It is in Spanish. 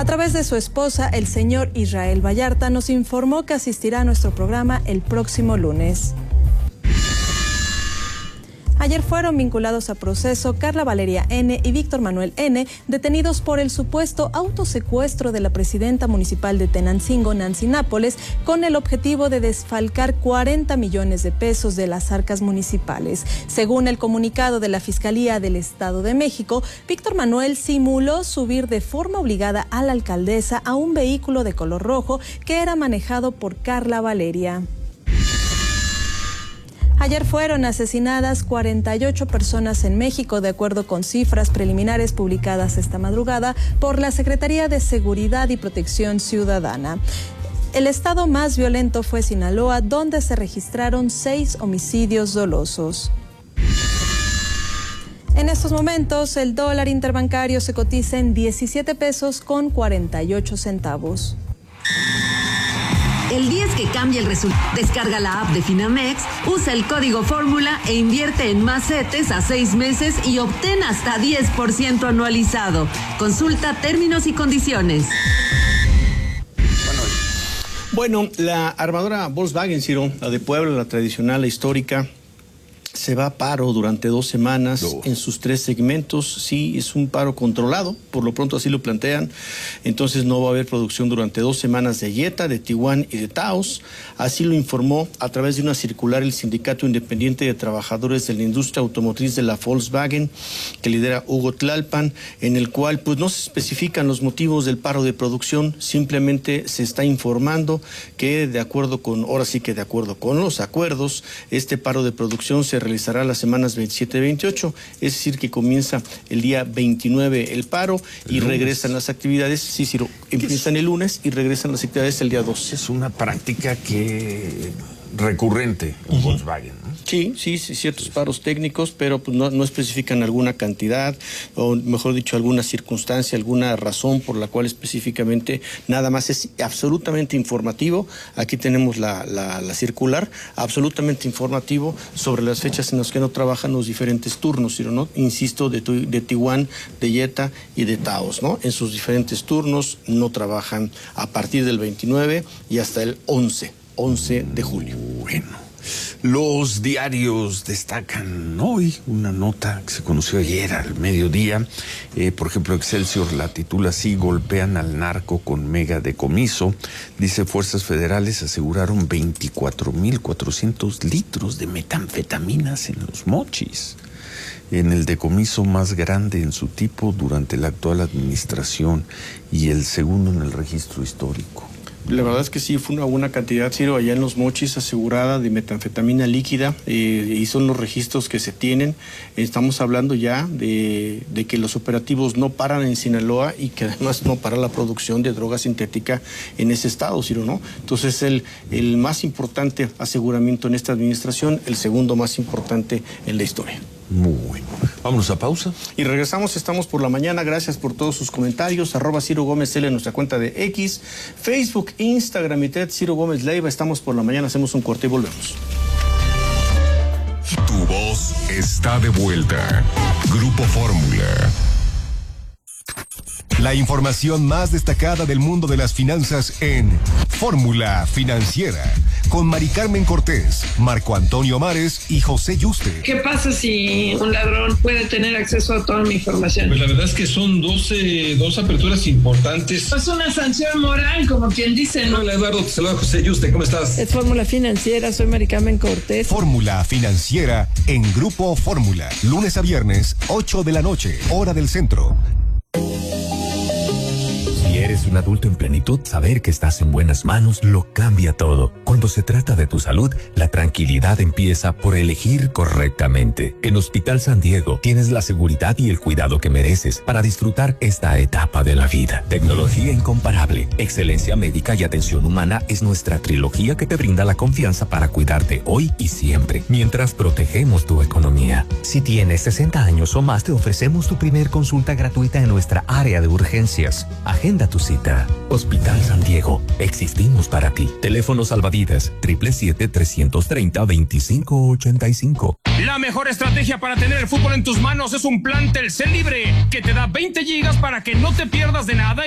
A través de su esposa, el señor Israel Vallarta, nos informó que asistirá a nuestro programa el próximo lunes. Ayer fueron vinculados a proceso Carla Valeria N. y Víctor Manuel N., detenidos por el supuesto autosecuestro de la presidenta municipal de Tenancingo, Nancy Nápoles, con el objetivo de desfalcar 40 millones de pesos de las arcas municipales. Según el comunicado de la Fiscalía del Estado de México, Víctor Manuel simuló subir de forma obligada a la alcaldesa a un vehículo de color rojo que era manejado por Carla Valeria. Ayer fueron asesinadas 48 personas en México, de acuerdo con cifras preliminares publicadas esta madrugada por la Secretaría de Seguridad y Protección Ciudadana. El estado más violento fue Sinaloa, donde se registraron 6 homicidios dolosos. En estos momentos, el dólar interbancario se cotiza en 17 pesos con 48 centavos. El día es que cambia el resultado. Descarga la app de Finamex, usa el código fórmula e invierte en más CETES a 6 meses y obtén hasta 10% anualizado. Consulta términos y condiciones. Bueno, la armadora Volkswagen, Ciro, la de Puebla, la tradicional, la histórica, se va a paro durante 2 semanas en sus 3 segmentos. Sí, es un paro controlado, por lo pronto así lo plantean. Entonces no va a haber producción durante 2 semanas de Jetta, de Tiguan y de Taos. Así lo informó a través de una circular el Sindicato Independiente de Trabajadores de la Industria Automotriz de la Volkswagen, que lidera Hugo Tlalpan, en el cual pues no se especifican los motivos del paro de producción, simplemente se está informando que de acuerdo con los acuerdos, este paro de producción se realizará las semanas 27 y 28, es decir, que comienza el día 29 el paro y regresan las actividades. Sí, Ciro, empiezan el lunes y regresan las actividades el día 12. Es una práctica recurrente en Volkswagen, ¿no? Sí, ciertos paros técnicos, pero pues no especifican alguna cantidad, o mejor dicho, alguna circunstancia, alguna razón por la cual específicamente, nada más es absolutamente informativo. Aquí tenemos la circular, absolutamente informativo sobre las fechas en las que no trabajan los diferentes turnos, ¿no? Insisto, de Tiguan, de Jetta y de Taos, ¿no? En sus diferentes turnos no trabajan a partir del 29 y hasta el 11 de julio. Bueno. Los diarios destacan hoy una nota que se conoció ayer al mediodía. Por ejemplo, Excelsior la titula así: golpean al narco con mega decomiso. Dice, fuerzas federales aseguraron 24,400 litros de metanfetaminas en Los Mochis, en el decomiso más grande en su tipo durante la actual administración y el segundo en el registro histórico. La verdad es que sí, fue una buena cantidad, Ciro, allá en Los Mochis, asegurada de metanfetamina líquida, y son los registros que se tienen. Estamos hablando ya de que los operativos no paran en Sinaloa y que además no para la producción de droga sintética en ese estado, Ciro, ¿no? Entonces, el más importante aseguramiento en esta administración, el segundo más importante en la historia. Muy bueno. Vámonos a pausa. Y regresamos, estamos por la mañana. Gracias por todos sus comentarios. @Ciro Gómez L en nuestra cuenta de X, Facebook, Instagram y TED, Ciro Gómez Leiva. Estamos por la mañana, hacemos un corte y volvemos. Tu voz está de vuelta. Grupo Fórmula. La información más destacada del mundo de las finanzas en Fórmula Financiera, con Mari Carmen Cortés, Marco Antonio Mares y José Yuste. ¿Qué pasa si un ladrón puede tener acceso a toda mi información? Pues la verdad es que son dos aperturas importantes. Es una sanción moral, como quien dice, ¿no? Hola, Eduardo, te saluda José Yuste, ¿cómo estás? Es Fórmula Financiera, soy Mari Carmen Cortés. Fórmula Financiera en Grupo Fórmula, lunes a viernes, 8 de la noche, hora del centro. Si eres un adulto en plenitud, saber que estás en buenas manos lo cambia todo. Cuando se trata de tu salud, la tranquilidad empieza por elegir correctamente. En Hospital San Diego tienes la seguridad y el cuidado que mereces para disfrutar esta etapa de la vida. Tecnología incomparable, excelencia médica y atención humana es nuestra trilogía que te brinda la confianza para cuidarte hoy y siempre, mientras protegemos tu economía. Si tienes 60 años o más, te ofrecemos tu primer consulta gratuita en nuestra área de urgencias. Agenda tu cita. Hospital San Diego. Existimos para ti. Teléfono salvavidas 777-330-2585. La mejor estrategia para tener el fútbol en tus manos es un plan Telcel Libre que te da 20 gigas para que no te pierdas de nada